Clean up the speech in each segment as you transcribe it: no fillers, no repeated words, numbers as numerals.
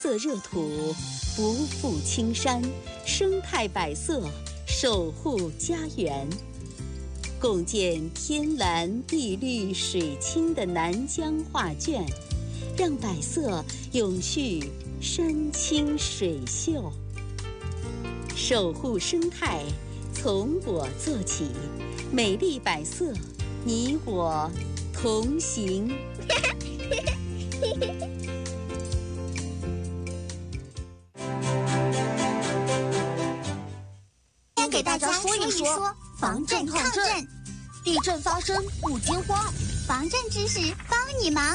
色热土，不负青山，生态百色，守护家园。共建天蓝地绿水清的南疆画卷，让百色永续山清水秀。守护生态，从我做起，美丽百色，你我同行。 先给大家说一说防震抗震，地震发生不惊慌， 防震知识帮你忙。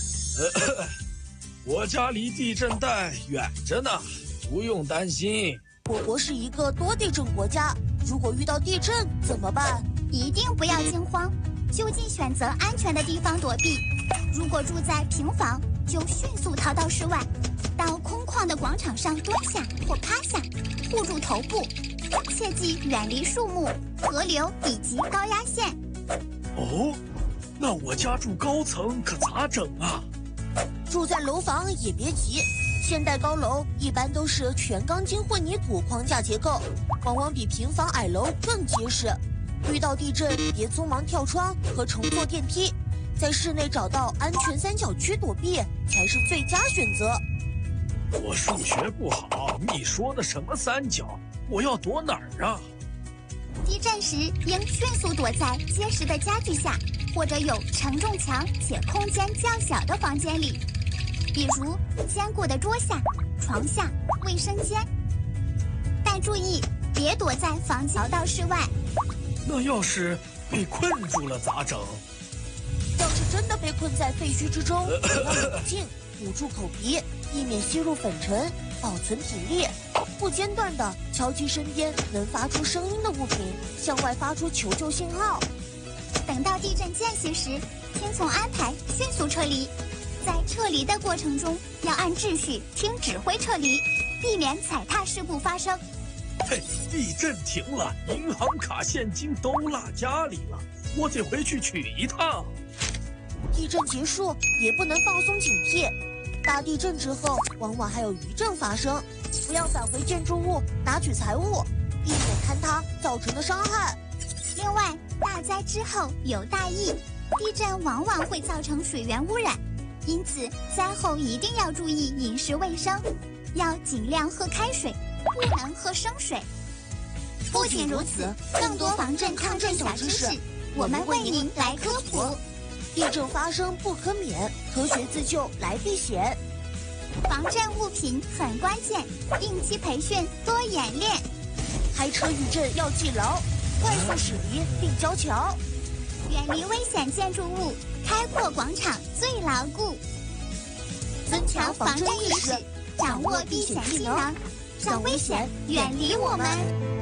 我家离地震带远着呢，不用担心。 我国是一个多地震国家，如果遇到地震怎么办？ 一定不要惊慌，就近选择安全的地方躲避。如果住在平房，就迅速逃到室外，到空旷的广场上蹲下或趴下，护住头部，切记远离树木、河流以及高压线。 哦，那我家住高层可咋整啊？ 住在楼房也别急，现代高楼一般都是全钢筋混凝土框架结构，往往比平房矮楼更结实。遇到地震别匆忙跳窗和乘坐电梯，在室内找到安全三角区躲避才是最佳选择。 我数学不好，你说的什么三角？我要躲哪儿啊？ 地震时应迅速躲在结实的家具下，或者有承重墙且空间较小的房间里，比如坚固的桌下、床下、卫生间。但注意，别躲在房间到室外。 那要是被困住了咋整？ 要是真的被困在废墟之中，要冷静，捂住口鼻，避免吸入粉尘，保存体力，不间断地敲击身边能发出声音的物品，向外发出求救信号。 等到地震间隙时，听从安排迅速撤离。在撤离的过程中，要按秩序听指挥撤离，避免踩踏事故发生。 嘿，地震停了，银行卡现金都落家里了，我得回去取一趟。 地震结束也不能放松警惕，大地震之后往往还有余震发生，不要返回建筑物拿取财物，避免坍塌造成的伤害。 另外，大灾之后有大疫，地震往往会造成水源污染，因此灾后一定要注意饮食卫生，要尽量喝开水，不能喝生水。不仅如此，更多防震抗震小知识，我们为您来科普。 地震发生不可免，科学自救来避险。 防震物品很关键，定期培训多演练。 开车遇震要记牢，快速驶离并交桥。 远离危险建筑物，开阔广场最牢固。增强防震意识，掌握避险技能，让危险远离我们。